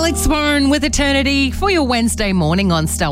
Alex Warren with Eternity for your Wednesday morning on Star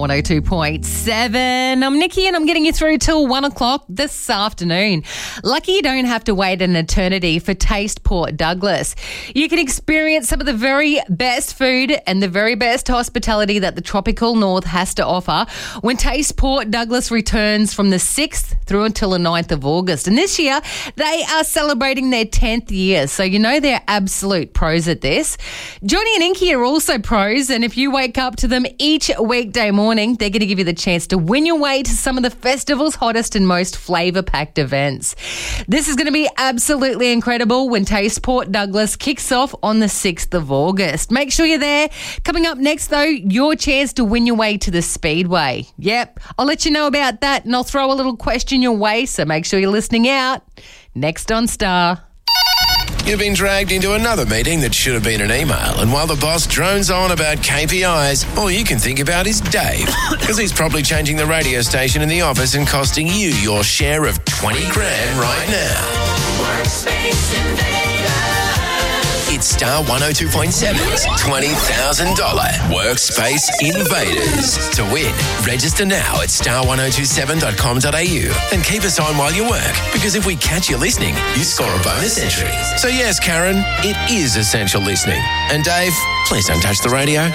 102.7. I'm Nikki and I'm getting you through till 1 o'clock this afternoon. Lucky you don't have to wait an eternity for Taste Port Douglas. You can experience some of the very best food and the very best hospitality that the tropical north has to offer when Taste Port Douglas returns from the 6th through until the 9th of August. And this year, they are celebrating their 10th year, so you know they're absolute pros at this. Johnny and Inky are also pros, and if you wake up to them each weekday morning, they're going to give you the chance to win your way to some of the festival's hottest and most flavour-packed events. This is going to be absolutely incredible when Taste Port Douglas kicks off on the 6th of August. Make sure you're there. Coming up next, though, your chance to win your way to the Speedway. Yep, I'll let you know about that, and I'll throw a little question your way, so make sure you're listening out. Next on Star. You've been dragged into another meeting that should have been an email, and while the boss drones on about KPIs, all you can think about is Dave, because he's probably changing the radio station in the office and costing you your share of 20 grand right now. Workspace Invader. It's Star 102.7's $20,000 Workspace Invaders. To win, register now at star1027.com.au and keep us on while you work, because if we catch you listening, you score a bonus entry. So yes, Karen, it is essential listening. And Dave, please don't touch the radio.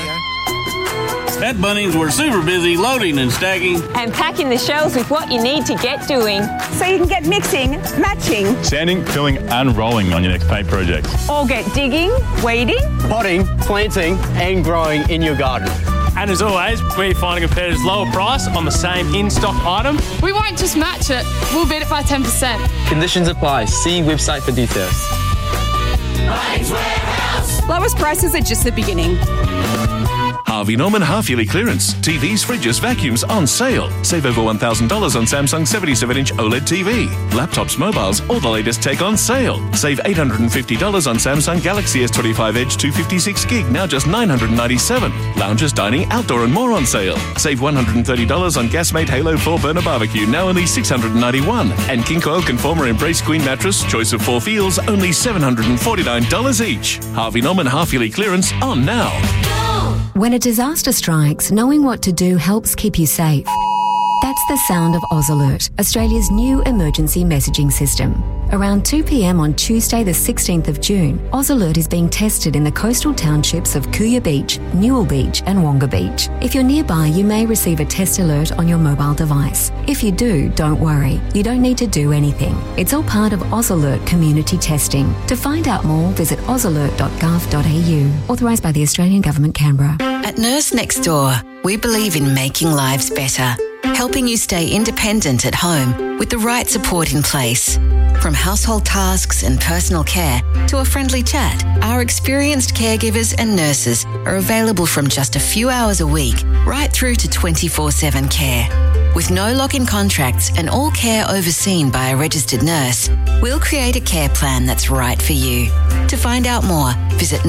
At Bunnings, we're super busy loading and stacking and packing the shelves with what you need to get doing, so you can get mixing, matching, sanding, filling and rolling on your next paint project. Or get digging, weeding, potting, planting and growing in your garden. And as always, we're finding a competitor's lower price on the same in-stock item. We won't just match it, we'll beat it by 10%. Conditions apply. See website for details. Bunnings Warehouse. Lowest prices are just the beginning. Harvey Norman half-yearly clearance. TVs, fridges, vacuums on sale. Save over $1,000 on Samsung 77-inch OLED TV. Laptops, mobiles, all the latest tech on sale. Save $850 on Samsung Galaxy S25 Edge 256 gig, now just $997. Lounges, dining, outdoor and more on sale. Save $130 on Gasmate Halo 4-burner barbecue, now only $691. And King Coil Conformer Embrace Queen mattress, choice of 4 feels, only $749 each. Harvey Norman half-yearly clearance on now. When a disaster strikes, knowing what to do helps keep you safe. That's the sound of AusAlert, Australia's new emergency messaging system. Around 2 p.m. on Tuesday the 16th of June, AusAlert is being tested in the coastal townships of Kuya Beach, Newell Beach and Wonga Beach. If you're nearby, you may receive a test alert on your mobile device. If you do, don't worry. You don't need to do anything. It's all part of AusAlert community testing. To find out more, visit ausalert.gov.au. Authorised by the Australian Government, Canberra. At Nurse Next Door, we believe in making lives better, helping you stay independent at home with the right support in place. From household tasks and personal care to a friendly chat, our experienced caregivers and nurses are available from just a few hours a week right through to 24/7 care. With no lock-in contracts and all care overseen by a registered nurse, we'll create a care plan that's right for you. To find out more, visit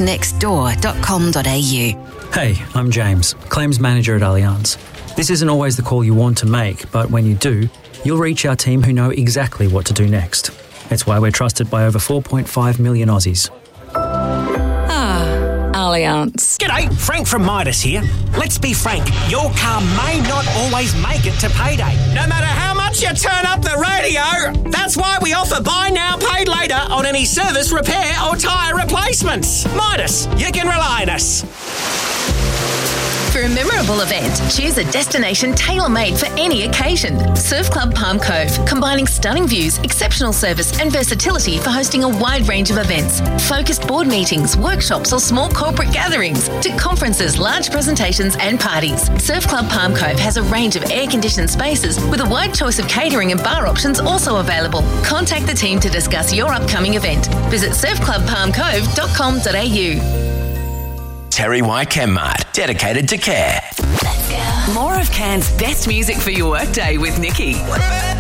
nursenextdoor.com.au. Hey, I'm James, Claims Manager at Allianz. This isn't always the call you want to make, but when you do, you'll reach our team who know exactly what to do next. It's why we're trusted by over 4.5 million Aussies. Allianz. G'day, Frank from Midas here. Let's be frank, your car may not always make it to payday. No matter how much you turn up the radio, that's why we offer buy now, pay later on any service, repair or tyre replacements. Midas, you can rely on us. For a memorable event, choose a destination tailor-made for any occasion. Surf Club Palm Cove, combining stunning views, exceptional service and versatility for hosting a wide range of events. Focused board meetings, workshops or small corporate gatherings to conferences, large presentations and parties. Surf Club Palm Cove has a range of air-conditioned spaces with a wide choice of catering and bar options also available. Contact the team to discuss your upcoming event. Visit surfclubpalmcove.com.au. Terry White Chemmart, dedicated to care. More of Cairns' best music for your workday with Nikki.